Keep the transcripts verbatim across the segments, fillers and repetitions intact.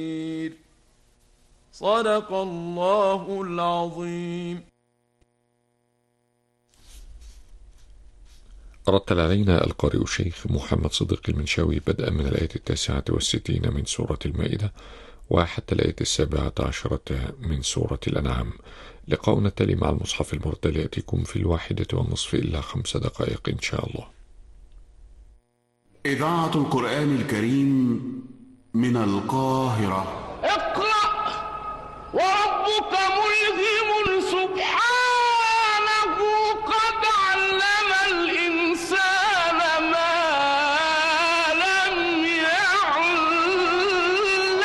صدق الله العظيم. رتل علينا القارئ الشيخ محمد صديق المنشاوي بدءا من الآية التاسعة والستين من سورة المائدة وحتى الآية السابعة عشرة من سورة الأنعام. لقاؤنا التالي مع المصحف المرتل يأتيكم في الواحدة والنصف إلا خمس دقائق إن شاء الله. إذاعة القرآن الكريم من القاهرة. اقرأ وربك ملهم سبحانه قد علم الإنسان ما لم يعلم.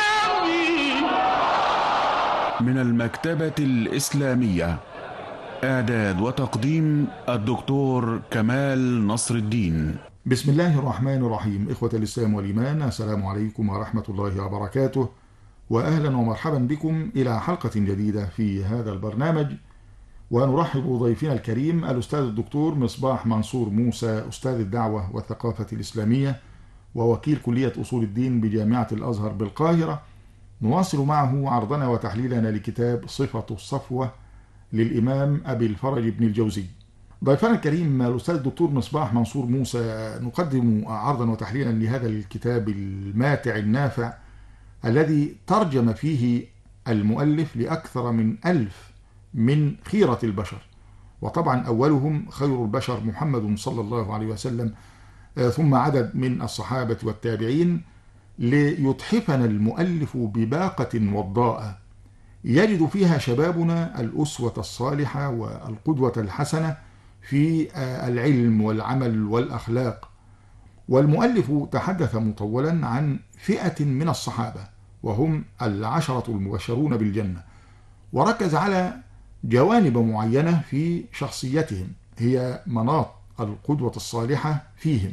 من المكتبة الإسلامية، إعداد وتقديم الدكتور كمال نصر الدين. بسم الله الرحمن الرحيم. إخوة الإسلام والإيمان، السلام عليكم ورحمة الله وبركاته، وأهلا ومرحبا بكم إلى حلقة جديدة في هذا البرنامج. ونرحب بضيفنا الكريم الأستاذ الدكتور مصباح منصور موسى، أستاذ الدعوة والثقافة الإسلامية ووكيل كلية أصول الدين بجامعة الأزهر بالقاهرة. نواصل معه عرضنا وتحليلنا لكتاب صفة الصفوة للإمام أبي الفرج بن الجوزي. ضيفنا الكريم الأستاذ الدكتور مصباح منصور موسى، نقدم عرضا وتحليلا لهذا الكتاب الماتع النافع الذي ترجم فيه المؤلف لأكثر من ألف من خيرة البشر، وطبعا أولهم خير البشر محمد صلى الله عليه وسلم، ثم عدد من الصحابة والتابعين، ليتحفنا المؤلف بباقة وضاءة يجد فيها شبابنا الأسوة الصالحة والقدوة الحسنة في العلم والعمل والأخلاق. والمؤلف تحدث مطولا عن فئة من الصحابة وهم العشرة المبشرون بالجنة، وركز على جوانب معينة في شخصيتهم هي مناط القدوة الصالحة فيهم،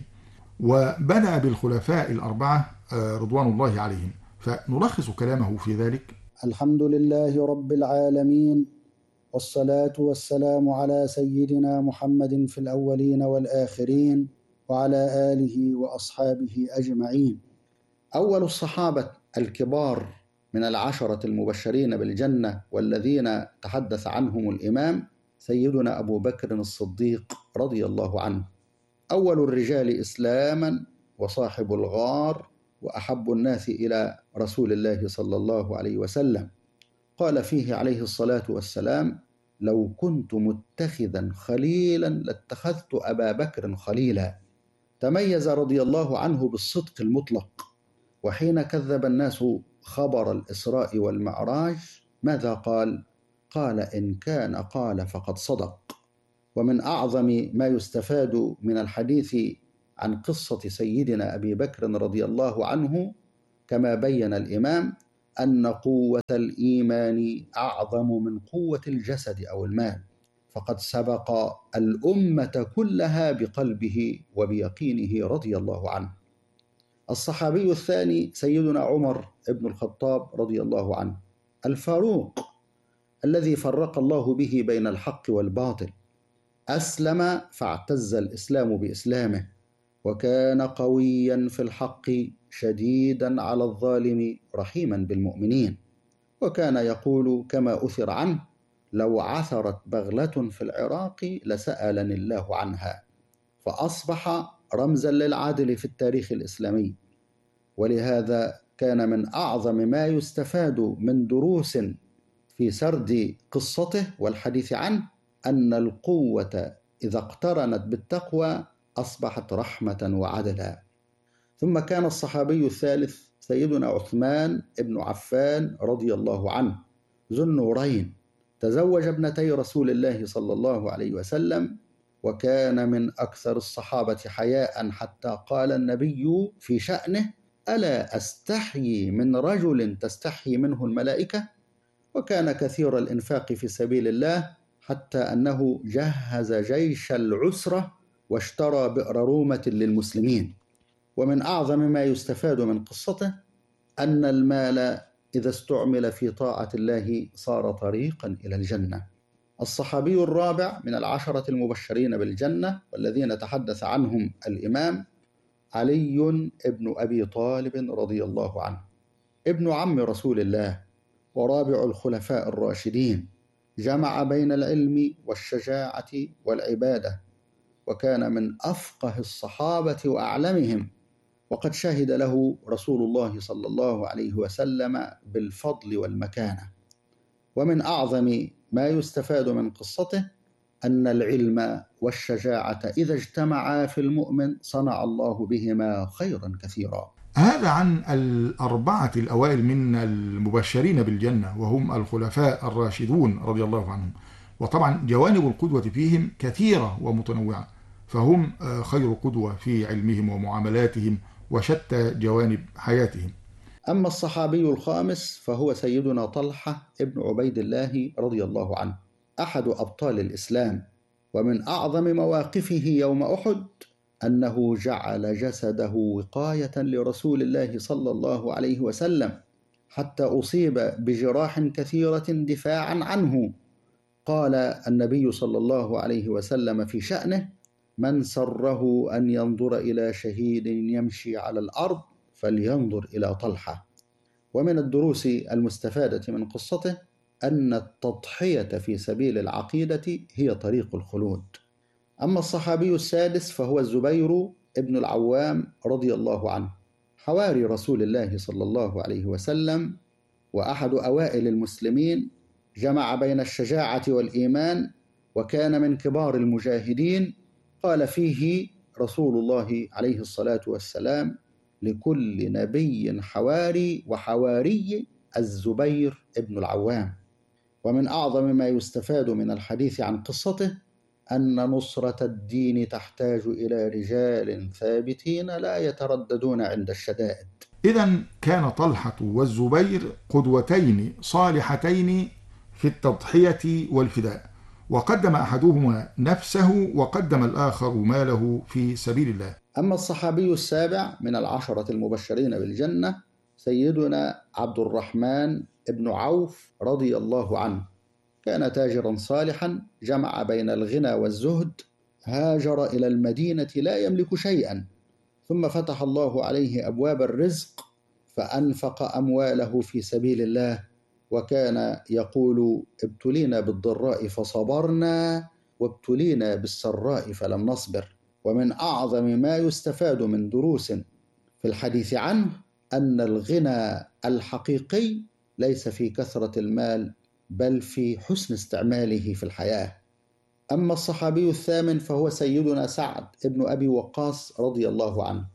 وبدأ بالخلفاء الأربعة رضوان الله عليهم، فنلخص كلامه في ذلك. الحمد لله رب العالمين، والصلاة والسلام على سيدنا محمد في الأولين والآخرين، وعلى آله وأصحابه أجمعين. أول الصحابة الكبار من العشرة المبشرين بالجنة والذين تحدث عنهم الإمام سيدنا أبو بكر الصديق رضي الله عنه، أول الرجال إسلاما وصاحب الغار وأحب الناس إلى رسول الله صلى الله عليه وسلم. قال فيه عليه الصلاة والسلام: لو كنت متخذا خليلا لاتخذت أبا بكر خليلا. تميز رضي الله عنه بالصدق المطلق، وحين كذب الناس خبر الإسراء والمعراج ماذا قال؟ قال: إن كان قال فقد صدق. ومن أعظم ما يستفاد من الحديث عن قصة سيدنا أبي بكر رضي الله عنه كما بين الإمام أن قوة الإيمان أعظم من قوة الجسد أو المال، فقد سبق الأمة كلها بقلبه وبيقينه رضي الله عنه. الصحابي الثاني سيدنا عمر بن الخطاب رضي الله عنه، الفاروق الذي فرق الله به بين الحق والباطل، أسلم فاعتز الإسلام بإسلامه، وكان قويا في الحق شديدا على الظالم رحيما بالمؤمنين، وكان يقول كما أثر عنه: لو عثرت بغلة في العراق لسألني الله عنها، فأصبح رمزا للعدل في التاريخ الإسلامي. ولهذا كان من أعظم ما يستفاد من دروس في سرد قصته والحديث عنه أن القوة إذا اقترنت بالتقوى أصبحت رحمة وعدلا. ثم كان الصحابي الثالث سيدنا عثمان بن عفان رضي الله عنه، ذو النورين، تزوج ابنتي رسول الله صلى الله عليه وسلم، وكان من أكثر الصحابة حياء حتى قال النبي في شأنه: ألا أستحيي من رجل تستحيي منه الملائكة؟ وكان كثير الإنفاق في سبيل الله حتى أنه جهز جيش العسرة واشترى بئر رومة للمسلمين. ومن أعظم ما يستفاد من قصته أن المال إذا استعمل في طاعة الله صار طريقا إلى الجنة. الصحابي الرابع من العشرة المبشرين بالجنة والذين تحدث عنهم الإمام علي بن أبي طالب رضي الله عنه، ابن عم رسول الله ورابع الخلفاء الراشدين، جمع بين العلم والشجاعة والعبادة، وكان من أفقه الصحابة وأعلمهم، وقد شهد له رسول الله صلى الله عليه وسلم بالفضل والمكانة. ومن أعظم ما يستفاد من قصته أن العلم والشجاعة إذا اجتمعا في المؤمن صنع الله بهما خيرا كثيرا. هذا عن الأربعة الأوائل من المبشرين بالجنة، وهم الخلفاء الراشدون رضي الله عنهم. وطبعا جوانب القدوة فيهم كثيرة ومتنوعة، فهم خير قدوة في علمهم ومعاملاتهم وشتى جوانب حياتهم. أما الصحابي الخامس فهو سيدنا طلحة ابن عبيد الله رضي الله عنه، أحد أبطال الإسلام. ومن أعظم مواقفه يوم أحد أنه جعل جسده وقاية لرسول الله صلى الله عليه وسلم، حتى أصيب بجراح كثيرة دفاعا عنه. قال النبي صلى الله عليه وسلم في شأنه: من سره أن ينظر إلى شهيد يمشي على الأرض فلينظر إلى طلحة. ومن الدروس المستفادة من قصته أن التضحية في سبيل العقيدة هي طريق الخلود. أما الصحابي السادس فهو الزبير ابن العوام رضي الله عنه، حواري رسول الله صلى الله عليه وسلم، وأحد أوائل المسلمين، جمع بين الشجاعة والإيمان، وكان من كبار المجاهدين. قال فيه رسول الله عليه الصلاة والسلام: لكل نبي حواري، وحواري الزبير ابن العوام. ومن أعظم ما يستفاد من الحديث عن قصته أن نصرة الدين تحتاج إلى رجال ثابتين لا يترددون عند الشدائد. إذن كان طلحة والزبير قدوتين صالحتين في التضحية والفداء، وقدم أحدهما نفسه وقدم الآخر ماله في سبيل الله. أما الصحابي السابع من العشرة المبشرين بالجنة سيدنا عبد الرحمن ابن عوف رضي الله عنه، كان تاجرا صالحا جمع بين الغنى والزهد، هاجر إلى المدينة لا يملك شيئا، ثم فتح الله عليه أبواب الرزق فأنفق أمواله في سبيل الله، وكان يقول: ابتلينا بالضراء فصبرنا، وابتلينا بالسراء فلم نصبر. ومن أعظم ما يستفاد من دروس في الحديث عنه أن الغنى الحقيقي ليس في كثرة المال، بل في حسن استعماله في الحياة. أما الصحابي الثامن فهو سيدنا سعد ابن أبي وقاص رضي الله عنه،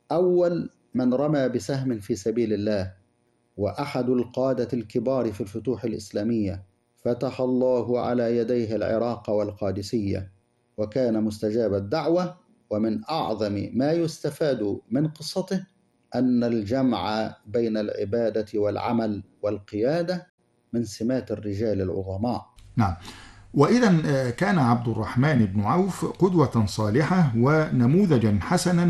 أول من رمى بسهم في سبيل الله، وأحد القادة الكبار في الفتوح الإسلامية، فتح الله على يديه العراق والقادسية، وكان مستجاب الدعوة. ومن أعظم ما يستفاد من قصته أن الجمع بين العبادة والعمل والقيادة من سمات الرجال العظماء. نعم. وإذا كان عبد الرحمن بن عوف قدوة صالحة ونموذجا حسنا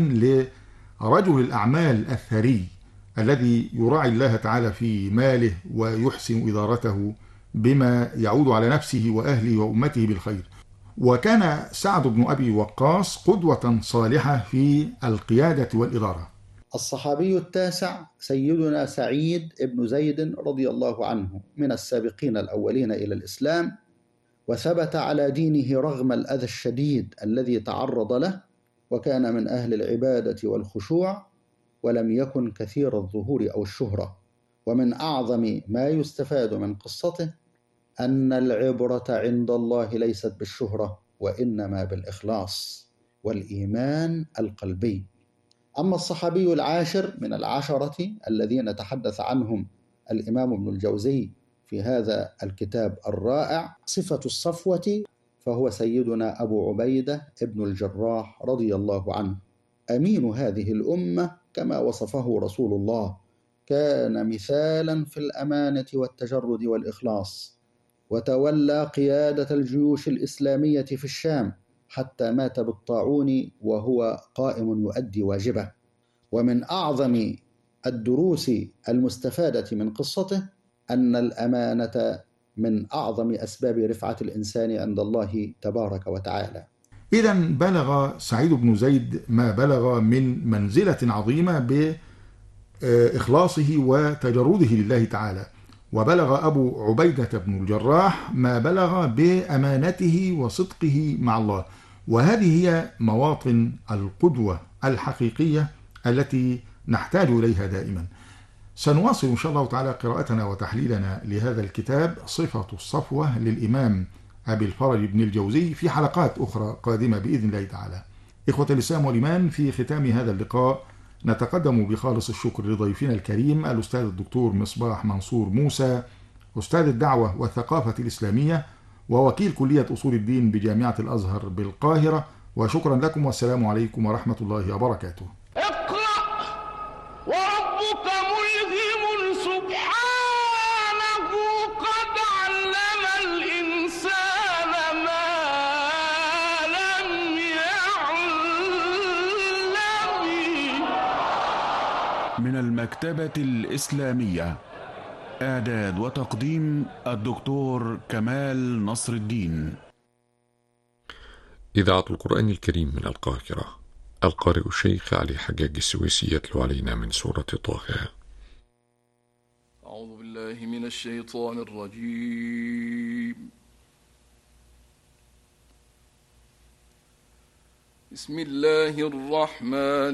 لرجل الأعمال الثري الذي يراعي الله تعالى في ماله ويحسن إدارته بما يعود على نفسه وأهله وأمته بالخير. وكان سعد بن أبي وقاص قدوة صالحة في القيادة والإدارة. الصحابي التاسع سيدنا سعيد بن زيد رضي الله عنه، من السابقين الأولين إلى الإسلام، وثبت على دينه رغم الأذى الشديد الذي تعرض له، وكان من أهل العبادة والخشوع، ولم يكن كثير الظهور أو الشهرة. ومن أعظم ما يستفاد من قصته أن العبرة عند الله ليست بالشهرة، وإنما بالإخلاص والإيمان القلبي. أما الصحابي العاشر من العشرة الذين تحدث عنهم الإمام ابن الجوزي في هذا الكتاب الرائع صفة الصفوة، فهو سيدنا أبو عبيدة ابن الجراح رضي الله عنه، أمين هذه الأمة كما وصفه رسول الله، كان مثالا في الأمانة والتجرد والإخلاص، وتولى قيادة الجيوش الإسلامية في الشام حتى مات بالطاعون وهو قائم يؤدي واجبه. ومن أعظم الدروس المستفادة من قصته أن الأمانة من أعظم أسباب رفعة الإنسان عند الله تبارك وتعالى. إذن بلغ سعيد بن زيد ما بلغ من منزلة عظيمة إخلاصه وتجرده لله تعالى. وبلغ أبو عبيدة بن الجراح ما بلغ بأمانته وصدقه مع الله. وهذه هي مواطن القدوة الحقيقية التي نحتاج إليها دائما. سنواصل إن شاء الله تعالى قراءتنا وتحليلنا لهذا الكتاب صفة الصفوة للإمام أبي الفرج بن الجوزي في حلقات أخرى قادمة بإذن الله تعالى. إخوة الإسلام والإيمان، في ختام هذا اللقاء نتقدم بخالص الشكر لضيفنا الكريم الأستاذ الدكتور مصباح منصور موسى، أستاذ الدعوة والثقافة الإسلامية ووكيل كلية أصول الدين بجامعة الأزهر بالقاهرة. وشكرا لكم، والسلام عليكم ورحمة الله وبركاته. اقرأ وربك ملهم سبحانه قد علم الإنسان ما لم يعلم. من المكتبة الإسلامية، إعداد وتقديم الدكتور كمال نصر الدين. إذاعة القرآن الكريم من القاهرة، القارئ الشيخ علي حجاج السويسي يتلو علينا من سورة طه. أعوذ بالله من الشيطان الرجيم. بسم الله الرحمن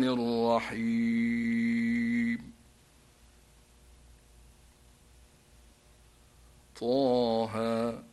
الرحيم. طه